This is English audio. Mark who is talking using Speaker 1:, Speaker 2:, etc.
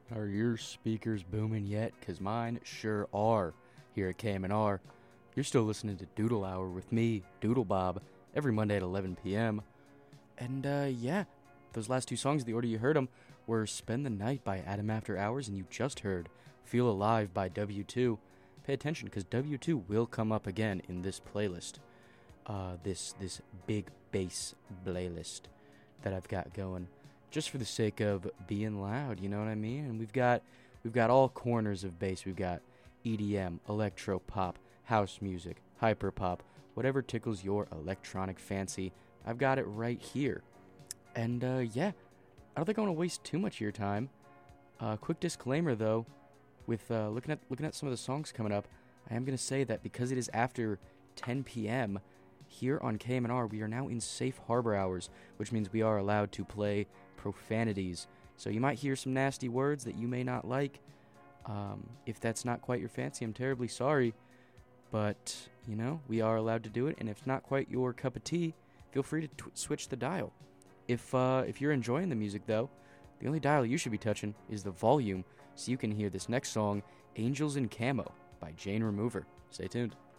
Speaker 1: Are your speakers booming yet? 'Cause mine sure are here at KMNR. You're still listening to Doodle Hour with me, Doodle Bob, every Monday at 11 p.m. And, yeah, those last two songs, the order you heard them, were Spend the Night by Adam After Hours, and you just heard Feel Alive by W2. Pay attention, because W2 will come up again in this playlist. This big bass playlist that I've got going, just for the sake of being loud, you know what I mean? And we've got all corners of bass. We've got EDM, electro pop, house music, hyper pop, whatever tickles your electronic fancy. I've got it right here. And yeah, I don't think I want to waste too much of your time. Quick disclaimer though, with looking at some of the songs coming up, I am going to say that because it is after 10 p.m. here on KMNR, we are now in safe harbor hours, which means we are allowed to play profanities. So you might hear some nasty words that you may not like. If that's not quite your fancy, I'm terribly sorry. But, you know, we are allowed to do it, and if it's not quite your cup of tea, feel free to switch the dial. If you're enjoying the music, though, the only dial you should be touching is the volume, so you can hear this next song, Angels in Camo, by Jane Remover. Stay tuned.